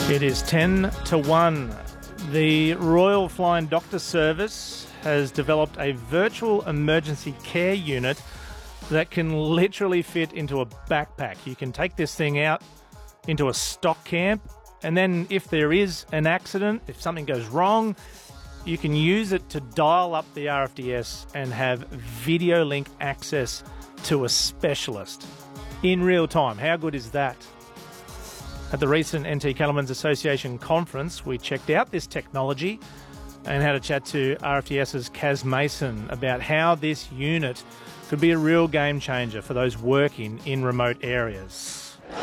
It is 10 to 1. The Royal Flying Doctor Service has developed a virtual emergency care unit that can literally fit into a backpack. You can take this thing out into a stock camp, and then if there is an accident, if something goes wrong, you can use it to dial up the RFDS and have video link access to a specialist in real time. How good is that? At the recent NT Cattlemen's Association conference, we checked out this technology and had a chat to RFDS's Kaz Mason about how this unit could be a real game changer for those working in remote areas.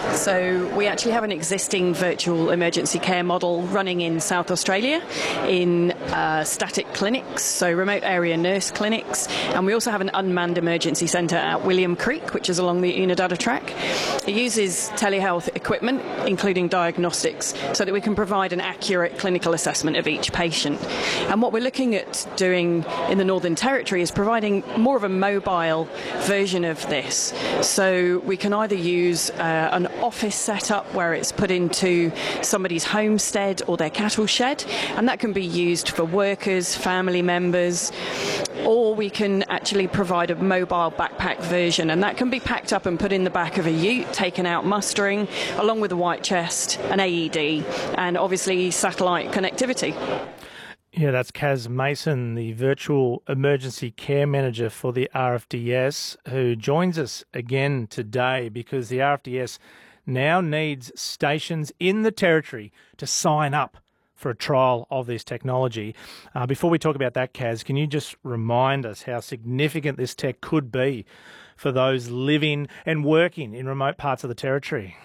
So we actually have an existing virtual emergency care model running in South Australia in static clinics, so remote area nurse clinics, and we also have an unmanned emergency centre at William Creek, which is along the Unadilla track. It uses telehealth equipment, including diagnostics, so that we can provide an accurate clinical assessment of each patient. And what we're looking at doing in the Northern Territory is providing more of a mobile version of this. So we can either use an office setup where it's put into somebody's homestead or their cattle shed, and that can be used for workers, family members, or we can actually provide a mobile backpack version, and that can be packed up and put in the back of a ute, taken out mustering, along with a white chest, an AED, and obviously satellite connectivity. Yeah, that's Kaz Mason, the virtual emergency care manager for the RFDS, who joins us again today because the RFDS now needs stations in the Territory to sign up for a trial of this technology. Before we talk about that, Kaz, can you just remind us how significant this tech could be for those living and working in remote parts of the Territory?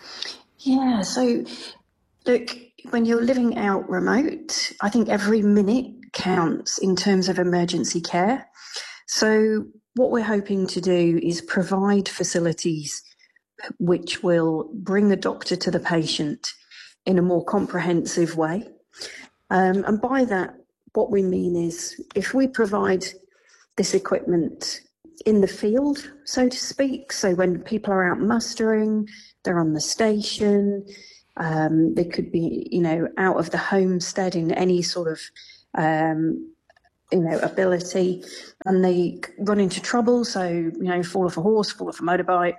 Yeah, so look, when you're living out remote, I think every minute counts in terms of emergency care. So what we're hoping to do is provide facilities which will bring the doctor to the patient in a more comprehensive way. And by that, what we mean is if we provide this equipment in the field, so to speak, so when people are out mustering, they're on the station, they could be, out of the homestead in any sort of, ability, and they run into trouble. So, fall off a horse, fall off a motorbike,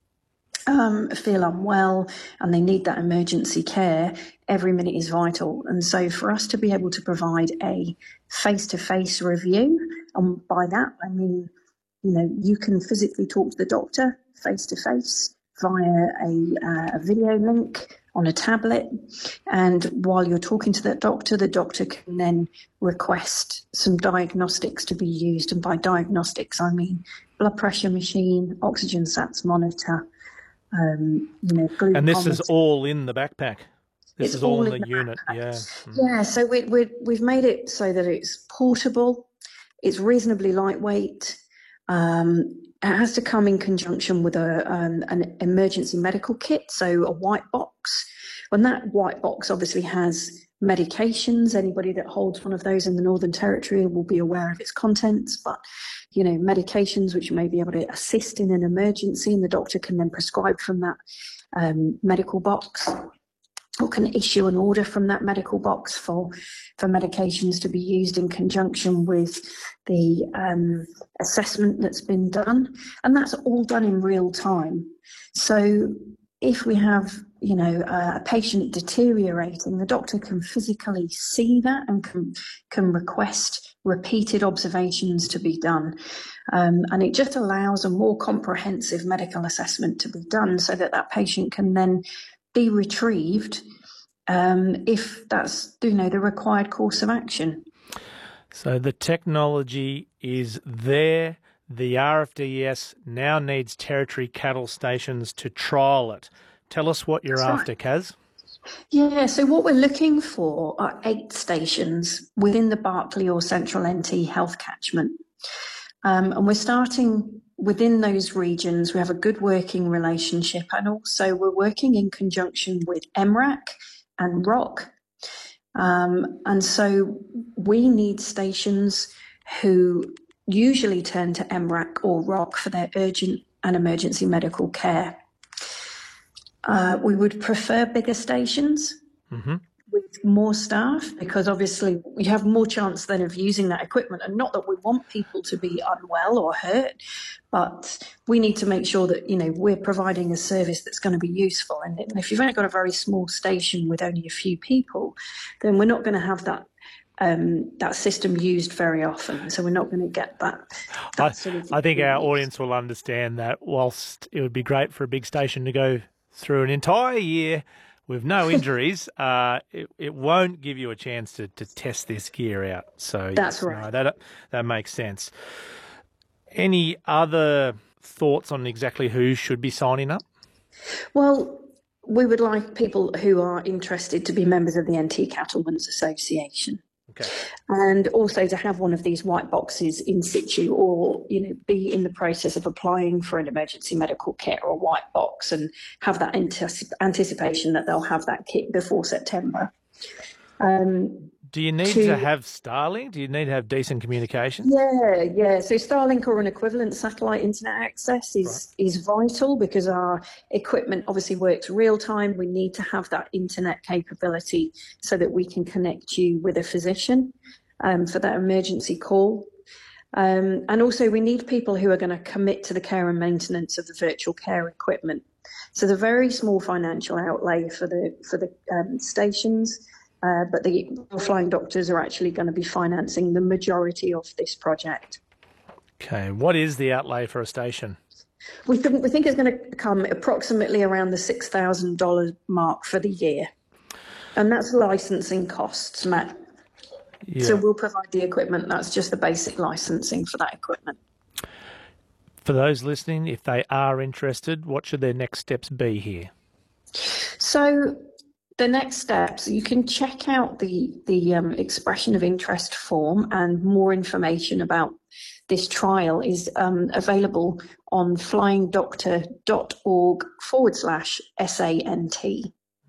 feel unwell, and they need that emergency care. Every minute is vital. And so for us to be able to provide a face-to-face review, and by that, I mean, you can physically talk to the doctor face-to-face via a video link on a tablet, and while you're talking to that doctor, the doctor can then request some diagnostics to be used, and by diagnostics I mean blood pressure machine, oxygen sats monitor, glucometer. And this is all in the backpack. This is all in the unit. Backpack. Yeah. So we've made it so that it's portable, it's reasonably lightweight. It has to come in conjunction with an emergency medical kit, so a white box. And that white box obviously has medications. Anybody that holds one of those in the Northern Territory will be aware of its contents, but, medications which may be able to assist in an emergency, and the doctor can then prescribe from that medical box, or can issue an order from that medical box for medications to be used in conjunction with the assessment that's been done. And that's all done in real time. So if we have, a patient deteriorating, the doctor can physically see that and can request repeated observations to be done. And it just allows a more comprehensive medical assessment to be done so that that patient can then be retrieved if that's, the required course of action. So the technology is there. The RFDS now needs Territory cattle stations to trial it. Tell us what you're after, Kaz. Yeah, so what we're looking for are 8 stations within the Berkeley or Central NT health catchment. And we're starting within those regions. We have a good working relationship, and also we're working in conjunction with MRAC and ROC. And so we need stations who usually turn to MRAC or ROC for their urgent and emergency medical care. We would prefer bigger stations, with more staff, because obviously we have more chance then of using that equipment. And not that we want people to be unwell or hurt, but we need to make sure that, we're providing a service that's going to be useful. And if you've only got a very small station with only a few people, then we're not going to have that system used very often. So we're not going to get that I think our audience will understand that whilst it would be great for a big station to go through an entire year with no injuries, it won't give you a chance to test this gear out. So that's right. No, that makes sense. Any other thoughts on exactly who should be signing up? Well, we would like people who are interested to be members of the NT Cattlemen's Association. Okay. And also to have one of these white boxes in situ, or be in the process of applying for an emergency medical kit or a white box, and have that anticipation that they'll have that kit before September. Do you need to have Starlink? Do you need to have decent communication? Yeah. So Starlink or an equivalent satellite internet access is vital, because our equipment obviously works real time. We need to have that internet capability so that we can connect you with a physician for that emergency call. And also we need people who are going to commit to the care and maintenance of the virtual care equipment. So the very small financial outlay for the stations. But the Flying Doctors are actually going to be financing the majority of this project. Okay. What is the outlay for a station? We think it's going to come approximately around the $6,000 mark for the year. And that's licensing costs, Matt. Yeah. So we'll provide the equipment. That's just the basic licensing for that equipment. For those listening, if they are interested, what should their next steps be here? So the next steps, you can check out the expression of interest form, and more information about this trial is available on flyingdoctor.org/SANT.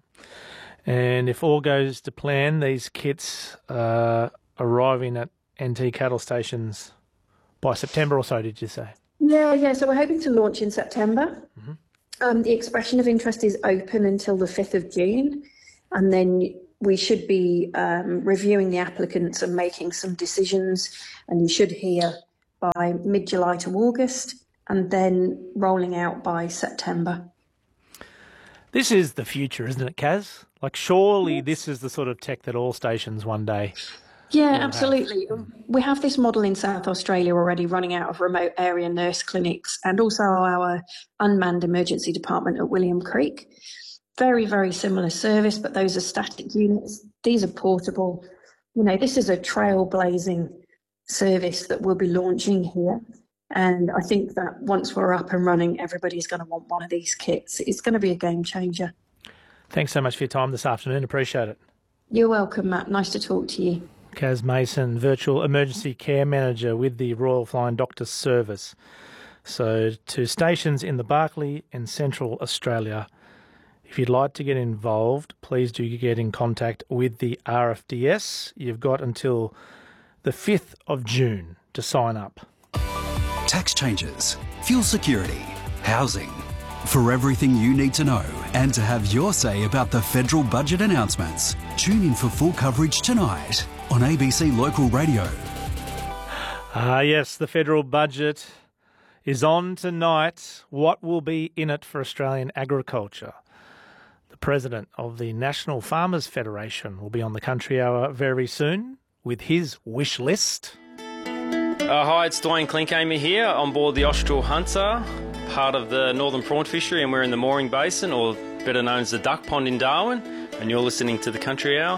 And if all goes to plan, these kits are arriving at NT cattle stations by September or so, did you say? Yeah. So we're hoping to launch in September. The expression of interest is open until the 5th of June. And then we should be reviewing the applicants and making some decisions. And you should hear by mid-July to August, and then rolling out by September. This is the future, isn't it, Kaz? Like, surely this is the sort of tech that all stations one day. Yeah, absolutely. We have this model in South Australia already, running out of remote area nurse clinics, and also our unmanned emergency department at William Creek. Very, very similar service, but those are static units. These are portable. This is a trailblazing service that we'll be launching here. And I think that once we're up and running, everybody's going to want one of these kits. It's going to be a game changer. Thanks so much for your time this afternoon. Appreciate it. You're welcome, Matt. Nice to talk to you. Kaz Mason, Virtual Emergency Care Manager with the Royal Flying Doctor Service. So to stations in the Barkly and Central Australia, if you'd like to get involved, please do get in contact with the RFDS. You've got until the 5th of June to sign up. Tax changes, fuel security, housing. For everything you need to know and to have your say about the federal budget announcements, tune in for full coverage tonight on ABC Local Radio. Yes, the federal budget is on tonight. What will be in it for Australian agriculture? The president of the National Farmers Federation will be on the Country Hour very soon with his wish list. Hi, it's Dwayne Klinkhamer here on board the Austral Hunter, part of the Northern Prawn Fishery, and we're in the Mooring Basin, or better known as the Duck Pond in Darwin, and you're listening to the Country Hour.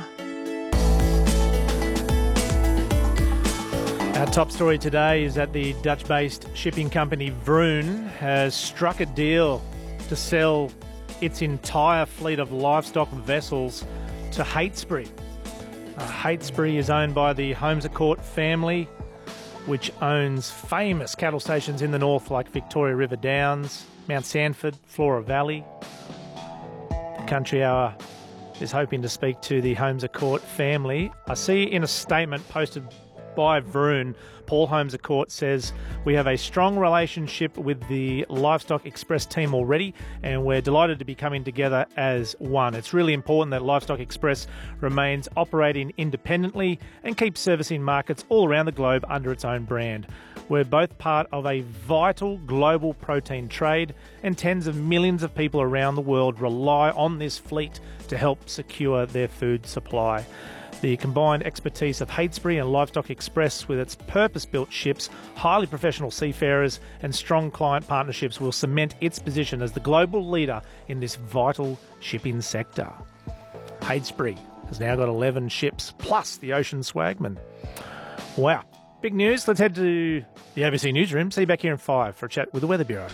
Our top story today is that the Dutch-based shipping company Vroon has struck a deal to sell its entire fleet of livestock vessels to Heytesbury. Heytesbury is owned by the Holmes à Court family, which owns famous cattle stations in the north like Victoria River Downs, Mount Sanford, Flora Valley. The Country Hour is hoping to speak to the Holmes à Court family. I see in a statement posted by Vroon. Paul Holmes of Court says, we have a strong relationship with the Livestock Express team already, and we're delighted to be coming together as one. It's really important that Livestock Express remains operating independently and keeps servicing markets all around the globe under its own brand. We're both part of a vital global protein trade, and tens of millions of people around the world rely on this fleet to help secure their food supply. The combined expertise of Heytesbury and Livestock Express, with its purpose-built ships, highly professional seafarers and strong client partnerships, will cement its position as the global leader in this vital shipping sector. Heytesbury has now got 11 ships, plus the Ocean Swagman. Wow. Big news. Let's head to the ABC Newsroom. See you back here in 5 for a chat with the Weather Bureau.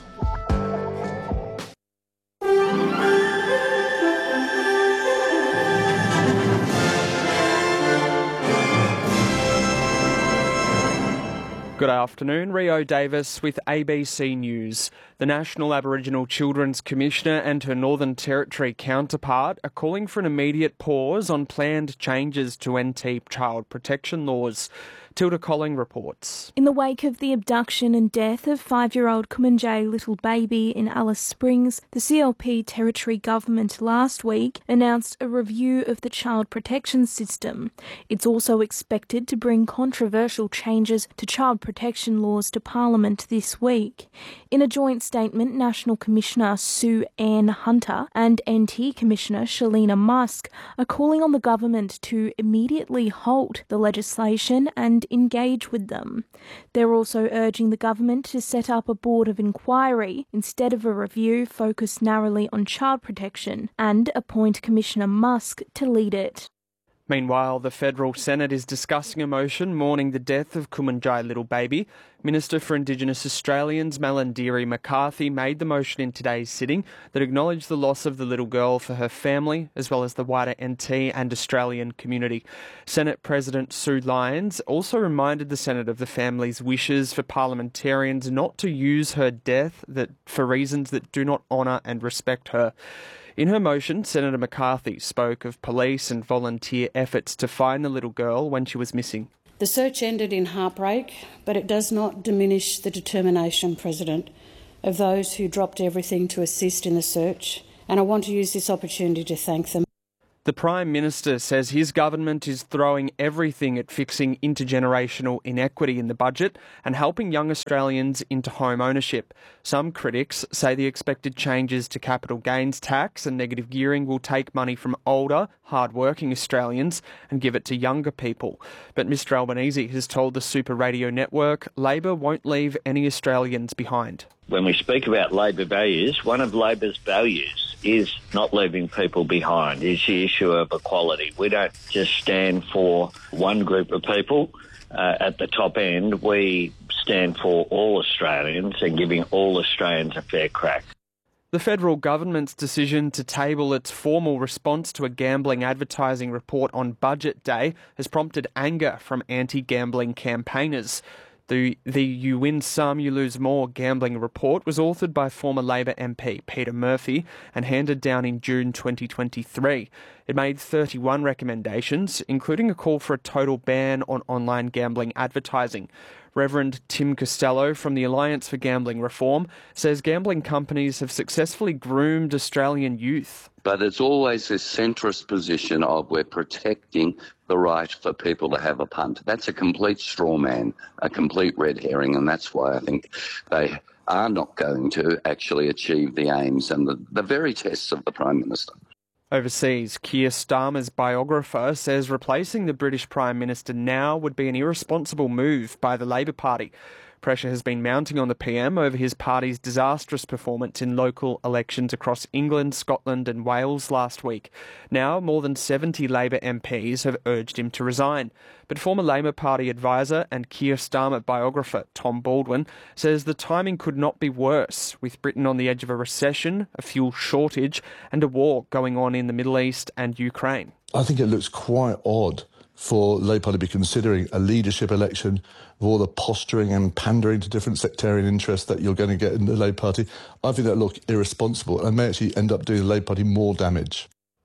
Good afternoon, Rio Davis with ABC News. The National Aboriginal Children's Commissioner and her Northern Territory counterpart are calling for an immediate pause on planned changes to NT child protection laws. Tilda Colling reports. In the wake of the abduction and death of 5-year-old Kumanjayi Little Baby in Alice Springs, the CLP Territory Government last week announced a review of the child protection system. It's also expected to bring controversial changes to child protection laws to Parliament this week. In a joint statement, National Commissioner Sue Ann Hunter and NT Commissioner Shalina Musk are calling on the government to immediately halt the legislation and engage with them. They're also urging the government to set up a board of inquiry instead of a review focused narrowly on child protection and appoint Commissioner Musk to lead it. Meanwhile, the Federal Senate is discussing a motion mourning the death of Kumanjayi Little Baby. Minister for Indigenous Australians Malarndirri McCarthy made the motion in today's sitting that acknowledged the loss of the little girl for her family, as well as the wider NT and Australian community. Senate President Sue Lyons also reminded the Senate of the family's wishes for parliamentarians not to use her death for reasons that do not honour and respect her. In her motion, Senator McCarthy spoke of police and volunteer efforts to find the little girl when she was missing. The search ended in heartbreak, but it does not diminish the determination, President, of those who dropped everything to assist in the search, and I want to use this opportunity to thank them. The Prime Minister says his government is throwing everything at fixing intergenerational inequity in the budget and helping young Australians into home ownership. Some critics say the expected changes to capital gains tax and negative gearing will take money from older, hard-working Australians and give it to younger people. But Mr Albanese has told the Super Radio Network Labor won't leave any Australians behind. When we speak about Labor values, one of Labor's values is not leaving people behind, is the issue of equality. We don't just stand for one group of people at the top end. We stand for all Australians and giving all Australians a fair crack. The federal government's decision to table its formal response to a gambling advertising report on Budget Day has prompted anger from anti-gambling campaigners. The You Win Some, You Lose More gambling report was authored by former Labor MP Peter Murphy and handed down in June 2023. It made 31 recommendations, including a call for a total ban on online gambling advertising. Reverend Tim Costello from the Alliance for Gambling Reform says gambling companies have successfully groomed Australian youth. But it's always this centrist position of we're protecting the right for people to have a punt. That's a complete straw man, a complete red herring, and that's why I think they are not going to actually achieve the aims and the very tests of the Prime Minister. Overseas, Keir Starmer's biographer says replacing the British Prime Minister now would be an irresponsible move by the Labor Party. Pressure has been mounting on the PM over his party's disastrous performance in local elections across England, Scotland and Wales last week. Now, more than 70 Labor MPs have urged him to resign. But former Labor Party advisor and Keir Starmer biographer Tom Baldwin says the timing could not be worse, with Britain on the edge of a recession, a fuel shortage and a war going on in the Middle East and Ukraine. I think it looks quite odd for the Labour Party to be considering a leadership election with all the posturing and pandering to different sectarian interests that you're going to get in the Labour Party. I think that look irresponsible and may actually end up doing the Labour Party more damage.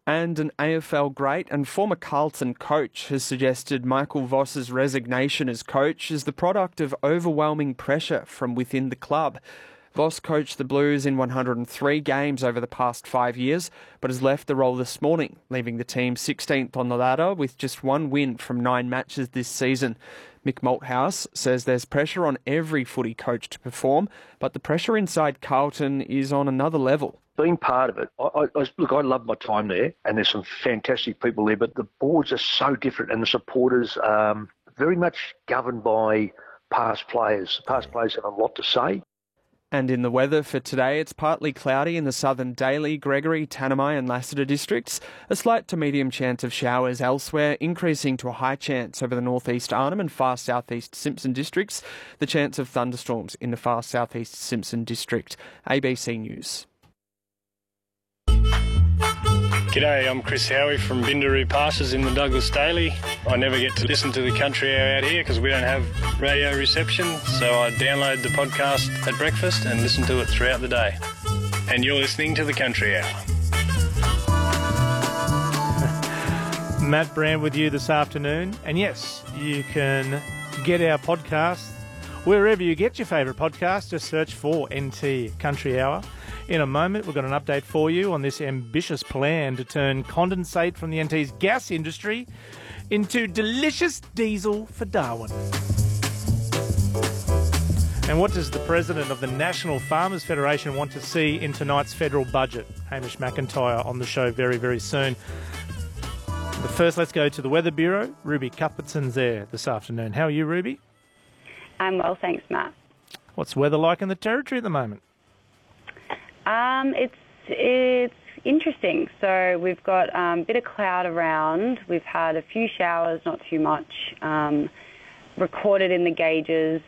And an AFL great and former Carlton coach has suggested Michael Voss's resignation as coach is the product of overwhelming pressure from within the club. Voss coached the Blues in 103 games over the past 5 years, but has left the role this morning, leaving the team 16th on the ladder with just one win from 9 matches this season. Mick Malthouse says there's pressure on every footy coach to perform, but the pressure inside Carlton is on another level. Being part of it, I love my time there, and there's some fantastic people there, but the boards are so different, and the supporters are very much governed by past players. Past players have a lot to say. And in the weather for today, it's partly cloudy in the southern Daly, Gregory, Tanami and Lassiter districts. A slight to medium chance of showers elsewhere, increasing to a high chance over the northeast Arnhem and far southeast Simpson districts. The chance of thunderstorms in the far southeast Simpson district. ABC News. G'day, I'm Chris Howie from Bindaroo Pastures in the Douglas Daly. I never get to listen to the country hour out here because we don't have radio reception, so I download the podcast at breakfast and listen to it throughout the day. And you're listening to the Country Hour. Matt Brand with you this afternoon. And yes, you can get our podcast wherever you get your favourite podcast. Just search for NT Country Hour. In a moment, we've got an update for you on this ambitious plan to turn condensate from the NT's gas industry into delicious diesel for Darwin. And what does the President of the National Farmers Federation want to see in tonight's federal budget? Hamish McIntyre on the show very, very soon. But first, let's go to the Weather Bureau. Ruby Cuthbertson's there this afternoon. How are you, Ruby? I'm well, thanks, Matt. What's the weather like in the Territory at the moment? It's interesting. So we've got a bit of cloud around. We've had a few showers, not too much, recorded in the gauges.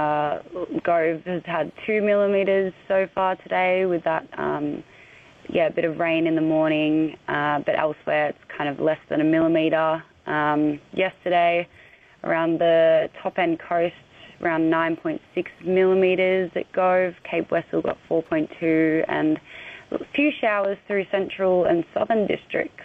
Gove has had 2 millimetres so far today with that, a bit of rain in the morning, but elsewhere it's kind of less than 1 millimetre. Yesterday, around the top-end coast, around 9.6 millimetres at Gove. Cape Wessel got 4.2, and a few showers through central and southern districts.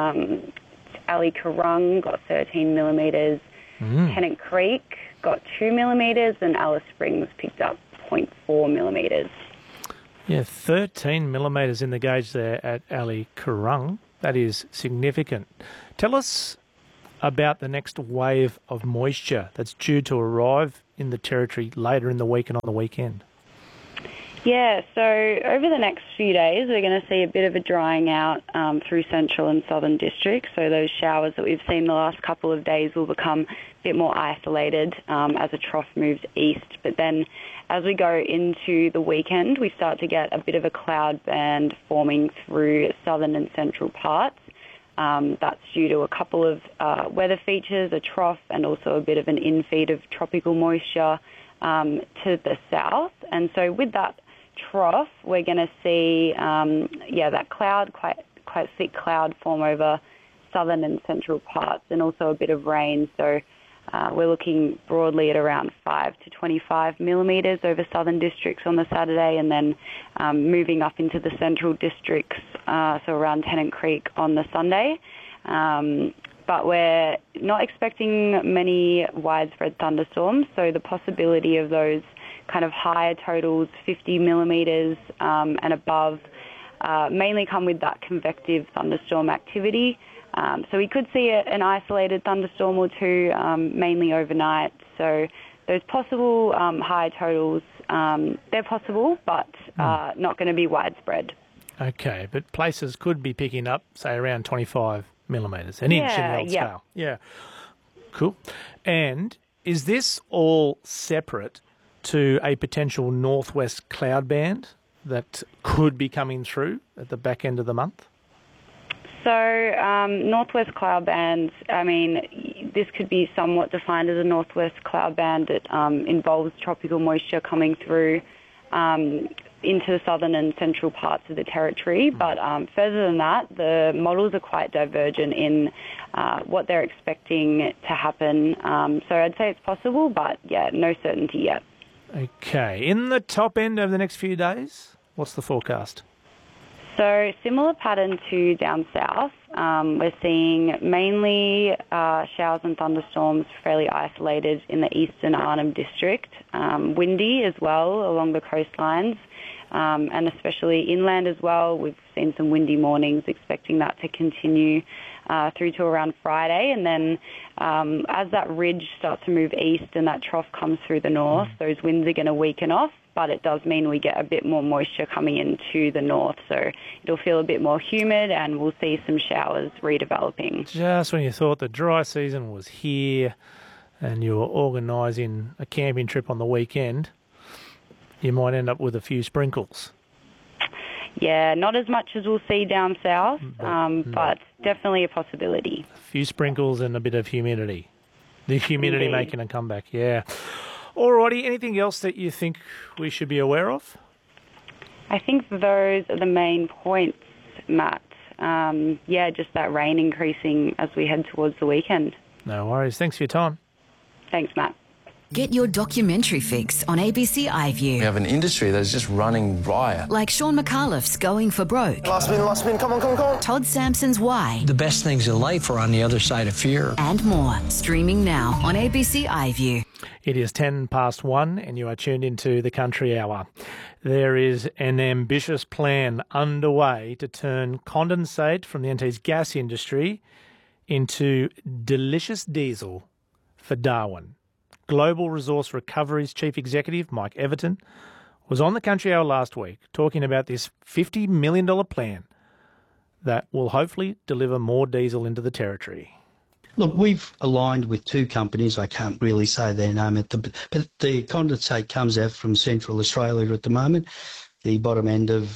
Ali Currung got 13 millimetres. Tennant Creek got 2 millimetres, and Alice Springs picked up 0.4 millimetres. Yeah, 13 millimetres in the gauge there at Ali Currung. That is significant. Tell us about the next wave of moisture that's due to arrive in the Territory later in the week and on the weekend. Yeah, so over the next few days, we're going to see a bit of a drying out through central and southern districts. So those showers that we've seen the last couple of days will become a bit more isolated as a trough moves east. But then as we go into the weekend, we start to get a bit of a cloud band forming through southern and central parts. That's due to a couple of weather features, a trough, and also a bit of an infeed of tropical moisture to the south. And so with that trough, we're going to see, that cloud, quite thick cloud form over southern and central parts, and also a bit of rain. So we're looking broadly at around 5 to 25 millimetres over southern districts on the Saturday, and then moving up into the central districts, so around Tennant Creek on the Sunday. But we're not expecting many widespread thunderstorms, so the possibility of those kind of higher totals, 50 millimetres and above, mainly come with that convective thunderstorm activity. So we could see an isolated thunderstorm or two, mainly overnight. So those possible high totals, they're possible, but not going to be widespread. Okay, but places could be picking up, say, around 25 millimetres, an inch in the old scale. Yeah, cool. And is this all separate to a potential northwest cloud band that could be coming through at the back end of the month? So northwest cloud bands, I mean, this could be somewhat defined as a northwest cloud band that involves tropical moisture coming through into the southern and central parts of the Territory. But further than that, the models are quite divergent in what they're expecting to happen. So I'd say it's possible, but yeah, no certainty yet. Okay. In the top end over the next few days, what's the forecast? So similar pattern to down south. We're seeing mainly showers and thunderstorms fairly isolated in the eastern Arnhem District. Windy as well along the coastlines. And especially inland as well. We've seen some windy mornings, expecting that to continue through to around Friday. And then as that ridge starts to move east and that trough comes through the north, those winds are going to weaken off, but it does mean we get a bit more moisture coming into the north. So it'll feel a bit more humid and we'll see some showers redeveloping. Just when you thought the dry season was here and you were organising a camping trip on the weekend, you might end up with a few sprinkles. Yeah, not as much as we'll see down south, but definitely a possibility. A few sprinkles and a bit of humidity. The humidity Indeed. making a comeback, yeah. Alrighty, anything else that you think we should be aware of? I think those are the main points, Matt. Just that rain increasing as we head towards the weekend. No worries. Thanks for your time. Thanks, Matt. Get your documentary fix on ABC iView. We have an industry that is just running riot. Like Sean McAuliffe's Going for Broke. Last spin, come on. Todd Sampson's Why. The best things in life are on the other side of fear. And more. Streaming now on ABC iView. It is 1:10 and you are tuned into the Country Hour. There is an ambitious plan underway to turn condensate from the NT's gas industry into delicious diesel for Darwin. Global Resource Recovery's Chief Executive, Mike Everton, was on the Country Hour last week talking about this $50 million plan that will hopefully deliver more diesel into the Territory. Look, we've aligned with two companies. I can't really say their name, but the condensate comes out from Central Australia at the moment, the bottom end of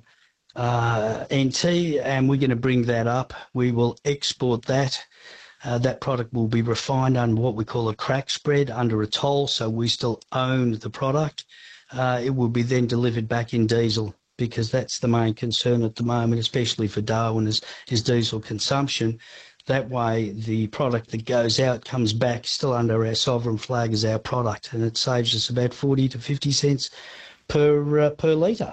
NT, and we're going to bring that up. We will export that. That product will be refined under what we call a crack spread under a toll, so we still own the product. It will be then delivered back in diesel, because that's the main concern at the moment, especially for Darwin, is diesel consumption. That way, the product that goes out comes back still under our sovereign flag as our product, and it saves us about 40 to 50 cents per litre.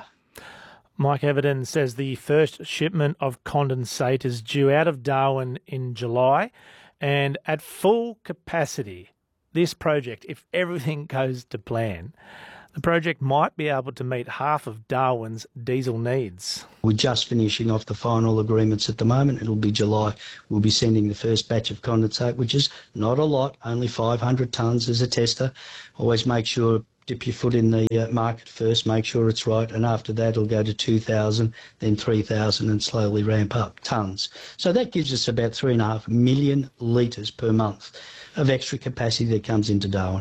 Mike Everton says the first shipment of condensate is due out of Darwin in July, and at full capacity, this project, if everything goes to plan, the project might be able to meet half of Darwin's diesel needs. We're just finishing off the final agreements at the moment. It'll be July. We'll be sending the first batch of condensate, which is not a lot, only 500 tonnes as a tester. Always make sure, dip your foot in the market first, make sure it's right, and after that it'll go to 2,000, then 3,000 and slowly ramp up tonnes. So that gives us about 3.5 million litres per month of extra capacity that comes into Darwin.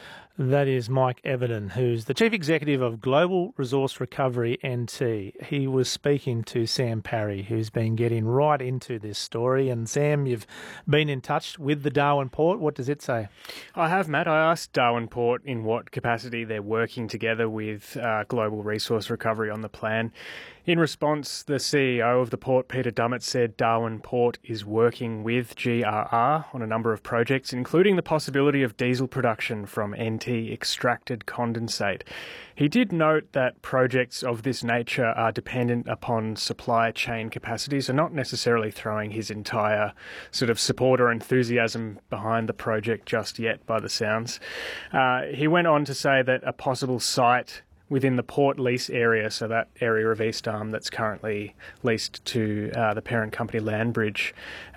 That is Mike Everton, who's the Chief Executive of Global Resource Recovery NT. He was speaking to Sam Parry, who's been getting right into this story. And Sam, you've been in touch with the Darwin Port. What does it say? I have, Matt. I asked Darwin Port in what capacity they're working together with Global Resource Recovery on the plan. In response, the CEO of the port, Peter Dummett, said Darwin Port is working with GRR on a number of projects, including the possibility of diesel production from NT extracted condensate. He did note that projects of this nature are dependent upon supply chain capacity, so not necessarily throwing his entire sort of support or enthusiasm behind the project just yet, by the sounds. He went on to say that a possible site within the port lease area, so that area of East Arm that's currently leased to the parent company Landbridge,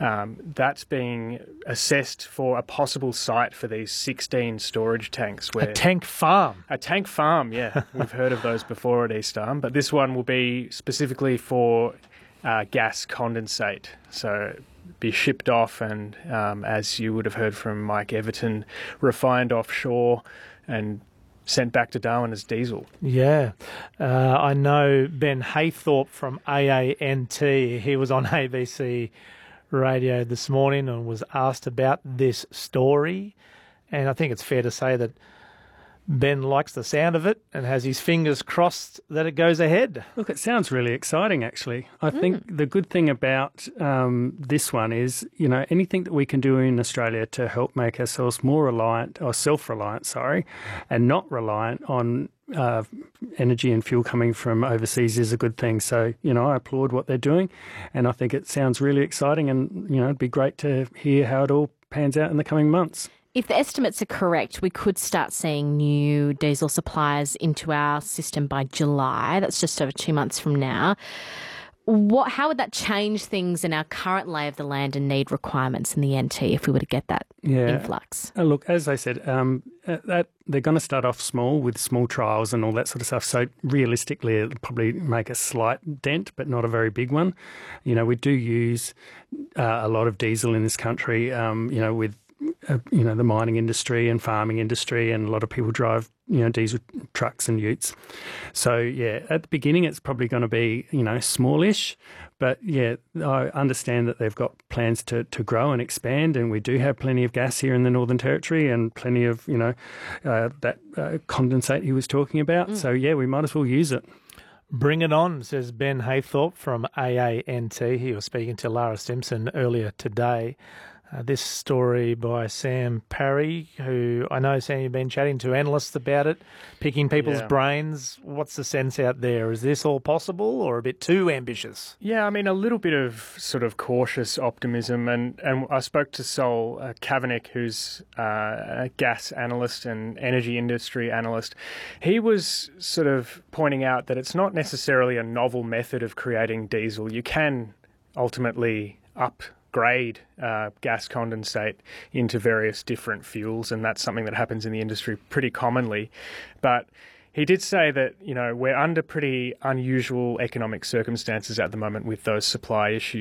that's being assessed for a possible site for these 16 storage tanks. A tank farm? A tank farm, yeah. We've heard of those before at East Arm, but this one will be specifically for gas condensate. So be shipped off and, as you would have heard from Mike Everton, refined offshore and sent back to Darwin as diesel. Yeah. I know Ben Haythorpe from AANT. He was on ABC Radio this morning and was asked about this story. And I think it's fair to say that Ben likes the sound of it and has his fingers crossed that it goes ahead. Look, it sounds really exciting, actually. I think the good thing about this one is, you know, anything that we can do in Australia to help make ourselves more reliant, or self-reliant, and not reliant on energy and fuel coming from overseas is a good thing. So, I applaud what they're doing, and I think it sounds really exciting, and, it'd be great to hear how it all pans out in the coming months. If the estimates are correct, we could start seeing new diesel suppliers into our system by July. That's just over 2 months from now. How would that change things in our current lay of the land and need requirements in the NT if we were to get that influx? Look, as I said, that they're going to start off small with small trials and all that sort of stuff. So realistically, it'll probably make a slight dent, but not a very big one. We do use a lot of diesel in this country, with the mining industry and farming industry, and a lot of people drive, diesel trucks and utes. So, at the beginning, it's probably going to be, smallish. But, I understand that they've got plans to grow and expand, and we do have plenty of gas here in the Northern Territory and plenty of, that condensate he was talking about. So, we might as well use it. Bring it on, says Ben Haythorpe from AANT. He was speaking to Lara Simpson earlier today. This story by Sam Parry, who I know, Sam, you've been chatting to analysts about it, picking people's brains. What's the sense out there? Is this all possible or a bit too ambitious? Yeah, I mean, a little bit of sort of cautious optimism. And I spoke to Sol Kavanagh, who's a gas analyst and energy industry analyst. He was sort of pointing out that it's not necessarily a novel method of creating diesel. You can ultimately upgrade gas condensate into various different fuels, and that's something that happens in the industry pretty commonly. But he did say that, we're under pretty unusual economic circumstances at the moment with those supply issues.